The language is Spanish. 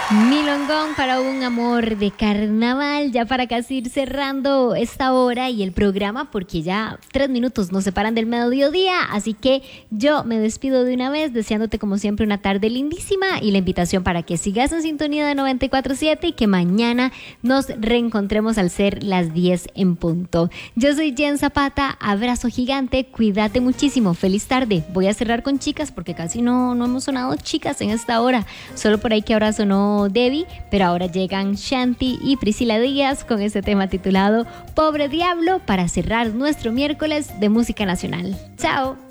Milongón para un amor de carnaval, ya para casi ir cerrando esta hora y el programa, porque ya 3 minutos nos separan del mediodía, así que yo me despido de una vez deseándote como siempre una tarde lindísima y la invitación para que sigas en sintonía de 94.7 y que mañana nos reencontremos al ser las 10 en punto. Yo soy Jen Zapata, abrazo gigante, cuídate muchísimo, feliz tarde. Voy a cerrar con chicas porque casi no hemos sonado chicas en esta hora, solo por ahí que ahora sonó Debbie, pero ahora llegan Shanti y Priscila Díaz con este tema titulado Pobre Diablo para cerrar nuestro miércoles de música nacional. Chao.